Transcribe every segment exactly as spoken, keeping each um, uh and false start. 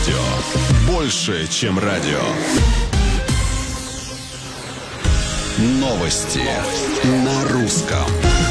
Больше, чем радио. Новости на русском.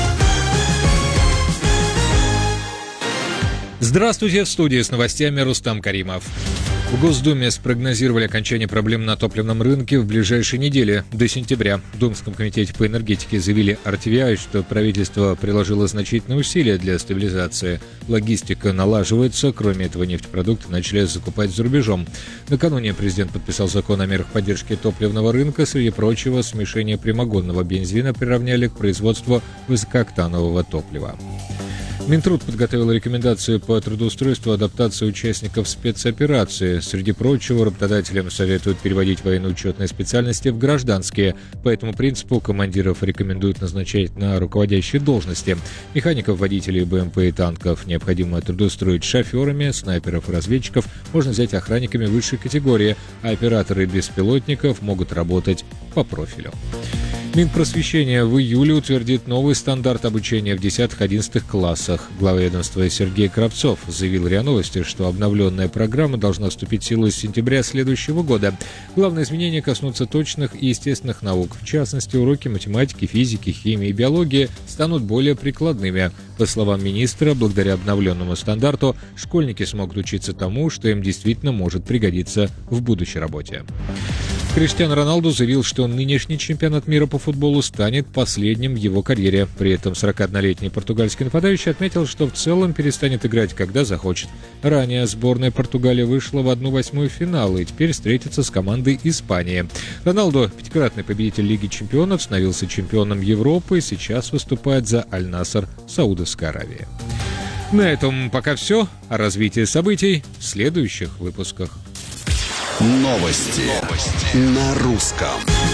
Здравствуйте, в студии с новостями Рустам Каримов. В Госдуме спрогнозировали окончание проблем на топливном рынке в ближайшей неделе, до сентября. В Думском комитете по энергетике заявили ар ти ви ай, что правительство приложило значительные усилия для стабилизации. Логистика налаживается, кроме этого нефтепродукты начали закупать за рубежом. Накануне президент подписал закон о мерах поддержки топливного рынка. Среди прочего, смешение прямогонного бензина приравняли к производству высокооктанового топлива. Минтруд подготовил рекомендацию по трудоустройству и адаптации участников спецоперации. Среди прочего, работодателям советуют переводить военно-учетные специальности в гражданские. По этому принципу командиров рекомендуют назначать на руководящие должности. Механиков, водителей бэ эм пэ и танков необходимо трудоустроить шоферами, снайперов и разведчиков можно взять охранниками высшей категории, а операторы беспилотников могут работать по профилю. Минпросвещение в июле утвердит новый стандарт обучения в десятых-одиннадцатых классах. Глава ведомства Сергей Кравцов заявил РИА Новости, что обновленная программа должна вступить в силу с сентября следующего года. Главные изменения коснутся точных и естественных наук. В частности, уроки математики, физики, химии и биологии станут более прикладными. По словам министра, благодаря обновленному стандарту школьники смогут учиться тому, что им действительно может пригодиться в будущей работе. Криштиану Роналду заявил, что нынешний чемпионат мира по футболу станет последним в его карьере. При этом сорокаоднолетний португальский нападающий отметил, что в целом перестанет играть, когда захочет. Ранее сборная Португалии вышла в одну восьмую финала и теперь встретится с командой Испании. Роналду, пятикратный победитель Лиги чемпионов, становился чемпионом Европы и сейчас выступает за Аль-Наср Саудовской Аравии. На этом пока все. О развитии событий в следующих выпусках. Новости на русском.